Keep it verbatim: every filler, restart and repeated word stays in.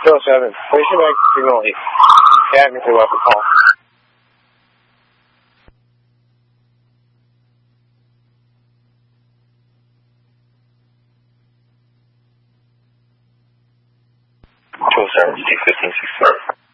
Control seven, station back to signal eight. Atmosphere weapon call. Control seven, six fifteen, six